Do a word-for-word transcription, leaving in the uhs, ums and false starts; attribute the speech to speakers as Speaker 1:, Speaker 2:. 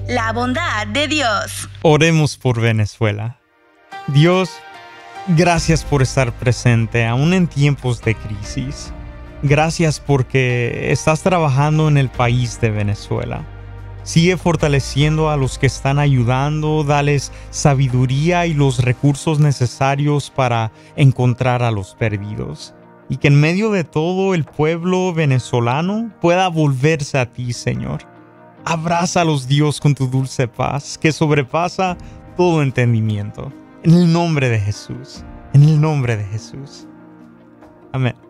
Speaker 1: La bondad de Dios.
Speaker 2: Oremos por Venezuela. Dios, gracias por estar presente aún en tiempos de crisis. Gracias porque estás trabajando en el país de Venezuela. Sigue fortaleciendo a los que están ayudando, dales sabiduría y los recursos necesarios para encontrar a los perdidos. Y que en medio de todo el pueblo venezolano pueda volverse a ti, Señor. Abrázalos, Dios, con tu dulce paz que sobrepasa todo entendimiento. En el nombre de Jesús. En el nombre de Jesús. Amén.